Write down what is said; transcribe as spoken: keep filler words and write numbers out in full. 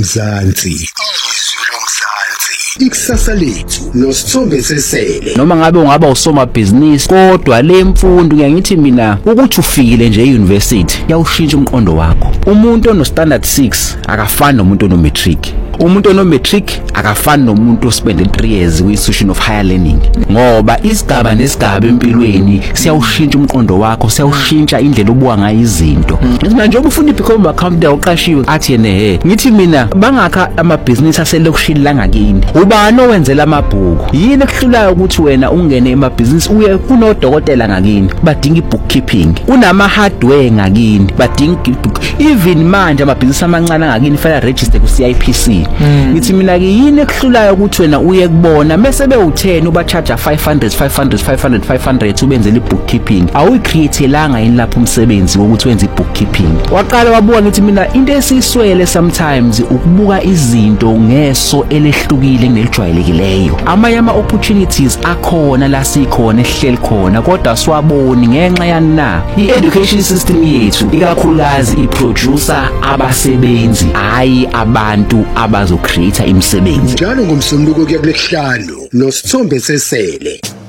lomzansi izwi lomzansi ikusasa lethu noSithombe Sesele. Noma ngabe ungaba usomabhizinisi kodwa le mfundo ngiyangithi mina ukuthi ufikile nje e-university yawushintsha umqondo wakho. Umuntu ono standard six akafani nomuntu ono matric. Umuntu ono matric akafani nomuntu ospende three years kwi-institution of higher learning, ngoba isigaba nesigaba empilweni siyawushintsha umqondo wakho, siyawushintsha indlela obuka ngayo izinto. Manje uma ufuna i-become accountant uqashiwe athi yena he ngithi mina bangakha amabhizinisi aselokushini la ngakini, ubani owenzela amabhuku? Yini ekuhlulayo ukuthi wena ungene emabhizinisi uye kunodokotela ngakini badinga i-bookkeeping, unama hardware ngakini badinga i-book. Even manje amabhizinisi amancane ngakini fana register ku C I P C. Ngithi mina ke yini ekuhlulayo ukuthi wena uye kubona mase be u ten uba charge five hundred five hundred five hundred five hundred ubenzele i-bookkeeping, awuyicreatelanga yini lapho umsebenzi wokuthi wenze i-bookkeeping? Waqala wabuka ngithi mina into esiswele sometimes ukubuka izinto ngeso elehlukile kunelijwayelekileyo. Amanye ama opportunities akhona la sikhona ehleli khona kodwa siwaboni ngenxa yani na i-education system yethu ikakhulukazi iproducer abasebenzi hayi abantu abazo create imisebenzi. Njalo ngomsombuluko kuya kulesihlanu noSithombe Sesele.